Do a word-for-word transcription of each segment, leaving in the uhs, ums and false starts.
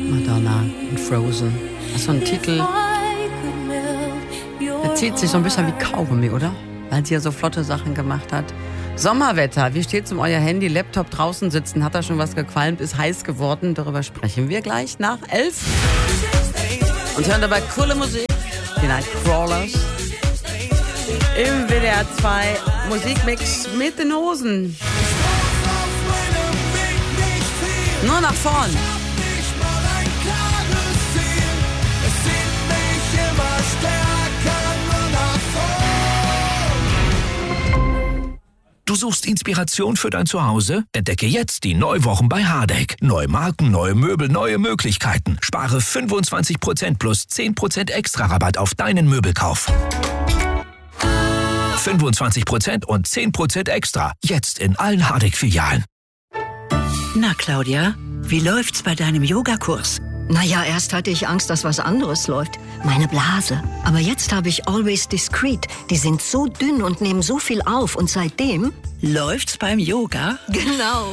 Madonna und Frozen. Das ist so ein Titel, der zieht sich so ein bisschen wie Kaugummi, oder? Weil sie ja so flotte Sachen gemacht hat. Sommerwetter, wie steht's um euer Handy, Laptop draußen sitzen? Hat da schon was gequalmt, ist heiß geworden? Darüber sprechen wir gleich nach elf. Und hören dabei coole Musik, die Nightcrawlers. Im W D R zwei Musikmix mit den Hosen. Nur nach vorn. Du suchst Inspiration für dein Zuhause? Entdecke jetzt die Neuwochen bei Hardegg. Neue Marken, neue Möbel, neue Möglichkeiten. Spare fünfundzwanzig Prozent plus zehn Prozent extra Rabatt auf deinen Möbelkauf. fünfundzwanzig Prozent und zehn Prozent extra. Jetzt in allen Hardegg-Filialen. Na, Claudia, wie läuft's bei deinem Yogakurs? Naja, erst hatte ich Angst, dass was anderes läuft. Meine Blase. Aber jetzt habe ich Always Discreet. Die sind so dünn und nehmen so viel auf. Und seitdem... Läuft's beim Yoga? Genau.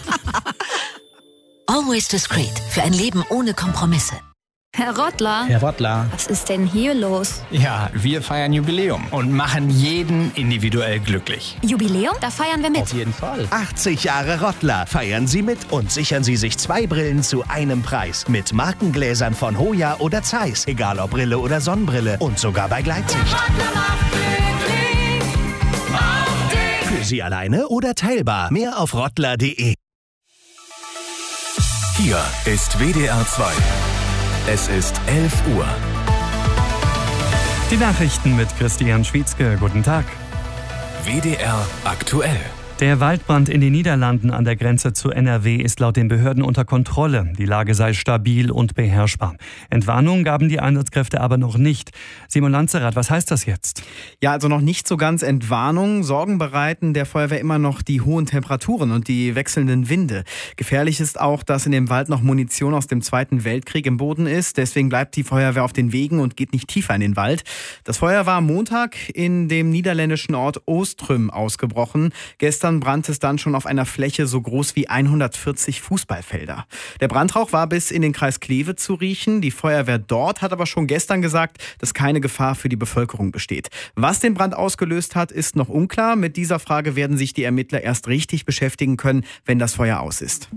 Always Discreet. Für ein Leben ohne Kompromisse. Herr Rottler. Herr Rottler. Was ist denn hier los? Ja, wir feiern Jubiläum und machen jeden individuell glücklich. Jubiläum? Da feiern wir mit. Auf jeden Fall. achtzig Jahre Rottler. Feiern Sie mit und sichern Sie sich zwei Brillen zu einem Preis. Mit Markengläsern von Hoya oder Zeiss. Egal ob Brille oder Sonnenbrille. Und sogar bei Gleitsicht. Für Sie alleine oder teilbar. Mehr auf rottler punkt de. Hier ist W D R zwei. Es ist elf Uhr. Die Nachrichten mit Christian Schwietzke. Guten Tag. W D R aktuell. Der Waldbrand in den Niederlanden an der Grenze zu N R W ist laut den Behörden unter Kontrolle. Die Lage sei stabil und beherrschbar. Entwarnung gaben die Einsatzkräfte aber noch nicht. Simon Lanzerath, was heißt das jetzt? Ja, also noch nicht so ganz Entwarnung. Sorgen bereiten der Feuerwehr immer noch die hohen Temperaturen und die wechselnden Winde. Gefährlich ist auch, dass in dem Wald noch Munition aus dem Zweiten Weltkrieg im Boden ist. Deswegen bleibt die Feuerwehr auf den Wegen und geht nicht tiefer in den Wald. Das Feuer war am Montag in dem niederländischen Ort Oostrum ausgebrochen. Gestern brannte es dann schon auf einer Fläche so groß wie hundertvierzig Fußballfelder. Der Brandrauch war bis in den Kreis Kleve zu riechen. Die Feuerwehr dort hat aber schon gestern gesagt, dass keine Gefahr für die Bevölkerung besteht. Was den Brand ausgelöst hat, ist noch unklar. Mit dieser Frage werden sich die Ermittler erst richtig beschäftigen können, wenn das Feuer aus ist.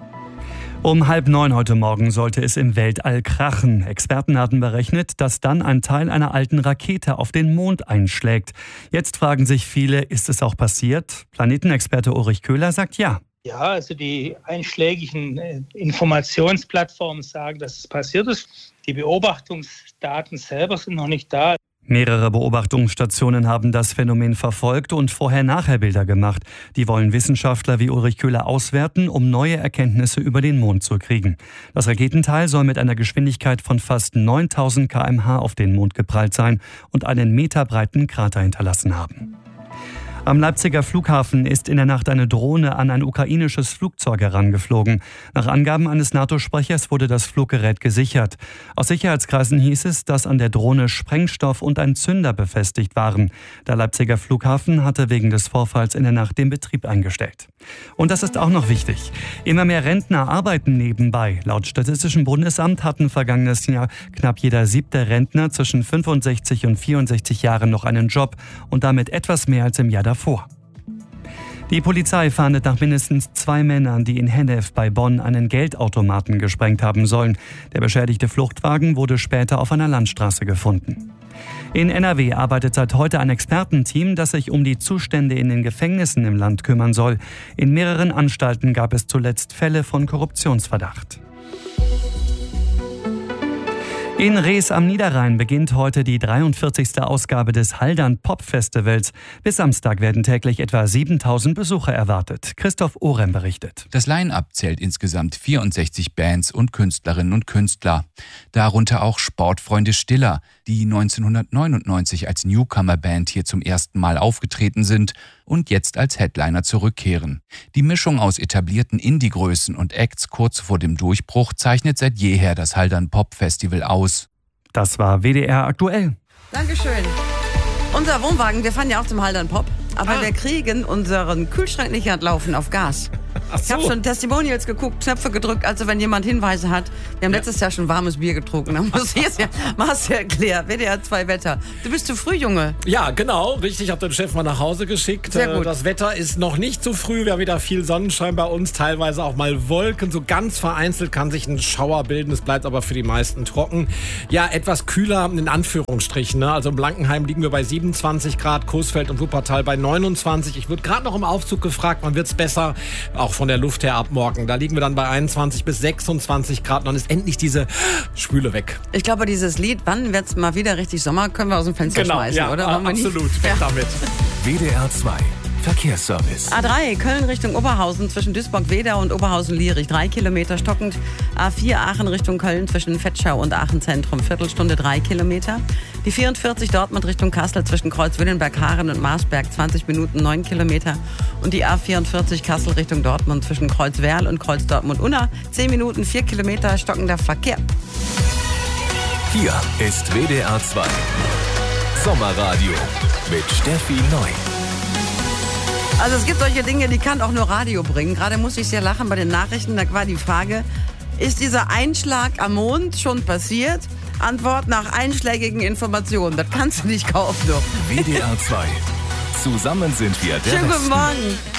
Um halb neun heute Morgen sollte es im Weltall krachen. Experten hatten berechnet, dass dann ein Teil einer alten Rakete auf den Mond einschlägt. Jetzt fragen sich viele, ist es auch passiert? Planetenexperte Ulrich Köhler sagt ja. Ja, also die einschlägigen Informationsplattformen sagen, dass es passiert ist. Die Beobachtungsdaten selber sind noch nicht da. Mehrere Beobachtungsstationen haben das Phänomen verfolgt und Vorher-Nachher-Bilder gemacht. Die wollen Wissenschaftler wie Ulrich Köhler auswerten, um neue Erkenntnisse über den Mond zu kriegen. Das Raketenteil soll mit einer Geschwindigkeit von fast neuntausend Kilometer pro Stunde auf den Mond geprallt sein und einen meterbreiten Krater hinterlassen haben. Am Leipziger Flughafen ist in der Nacht eine Drohne an ein ukrainisches Flugzeug herangeflogen. Nach Angaben eines NATO-Sprechers wurde das Fluggerät gesichert. Aus Sicherheitskreisen hieß es, dass an der Drohne Sprengstoff und ein Zünder befestigt waren. Der Leipziger Flughafen hatte wegen des Vorfalls in der Nacht den Betrieb eingestellt. Und das ist auch noch wichtig. Immer mehr Rentner arbeiten nebenbei. Laut Statistischem Bundesamt hatten vergangenes Jahr knapp jeder siebte Rentner zwischen fünfundsechzig und vierundsechzig Jahren noch einen Job und damit etwas mehr als im Jahr davor. Vor. Die Polizei fahndet nach mindestens zwei Männern, die in Hennef bei Bonn einen Geldautomaten gesprengt haben sollen. Der beschädigte Fluchtwagen wurde später auf einer Landstraße gefunden. In N R W arbeitet seit heute ein Expertenteam, das sich um die Zustände in den Gefängnissen im Land kümmern soll. In mehreren Anstalten gab es zuletzt Fälle von Korruptionsverdacht. In Rees am Niederrhein beginnt heute die dreiundvierzigste Ausgabe des Haldern Pop Festivals. Bis Samstag werden täglich etwa siebentausend Besucher erwartet. Christoph Orem berichtet. Das Line-Up zählt insgesamt vierundsechzig Bands und Künstlerinnen und Künstler. Darunter auch Sportfreunde Stiller, die neunzehnhundertneunundneunzig als Newcomer-Band hier zum ersten Mal aufgetreten sind und jetzt als Headliner zurückkehren. Die Mischung aus etablierten Indie-Größen und Acts kurz vor dem Durchbruch zeichnet seit jeher das Haldern Pop Festival aus. Das war W D R aktuell. Dankeschön. Unser Wohnwagen, wir fahren ja auch zum Haldern Pop, aber ah. wir kriegen unseren Kühlschrank nicht laufen auf Gas. Ach so. Ich habe schon Testimonials geguckt, Knöpfe gedrückt, also wenn jemand Hinweise hat. Wir haben ja. letztes Jahr schon warmes Bier getrunken. Dann muss ich jetzt ja Marcel erklären. W D R zwei Wetter. Du bist zu früh, Junge. Ja, genau. Richtig, ich habe den Chef mal nach Hause geschickt. Sehr gut. Das Wetter ist noch nicht zu früh. Wir haben wieder viel Sonnenschein bei uns, teilweise auch mal Wolken. So ganz vereinzelt kann sich ein Schauer bilden. Es bleibt aber für die meisten trocken. Ja, etwas kühler in Anführungsstrichen. Ne? Also in Blankenheim liegen wir bei siebenundzwanzig Grad, Coesfeld und Wuppertal bei neunundzwanzig. Ich wurde gerade noch im Aufzug gefragt, wann wird's besser? Auch von der Luft her ab morgen. Da liegen wir dann bei einundzwanzig bis sechsundzwanzig Grad. Und dann ist endlich diese Schwüle weg. Ich glaube, dieses Lied, wann wird's mal wieder richtig Sommer, können wir aus dem Fenster genau, schmeißen, ja, oder? Wollen absolut, weg ja. damit. W D R zwei Verkehrsservice. A drei, Köln Richtung Oberhausen zwischen Duisburg-Wedau und Oberhausen-Lierich, drei Kilometer stockend. A vier, Aachen Richtung Köln zwischen Vetschau und Aachen Zentrum, Viertelstunde, drei Kilometer. Die vierundvierzig, Dortmund Richtung Kassel zwischen Kreuz-Willenberg-Haaren und Marsberg, zwanzig Minuten, neun Kilometer. Und die A vierundvierzig, Kassel Richtung Dortmund zwischen Kreuz-Werl und Kreuz-Dortmund-Unna, zehn Minuten, vier Kilometer, stockender Verkehr. Hier ist W D R zwei Sommerradio mit Steffi Neu. Also es gibt solche Dinge, die kann auch nur Radio bringen. Gerade musste ich sehr lachen bei den Nachrichten. Da war die Frage, ist dieser Einschlag am Mond schon passiert? Antwort nach einschlägigen Informationen. Das kannst du nicht kaufen. W D R zwei. Zusammen sind wir der Schönen Westen. guten Morgen.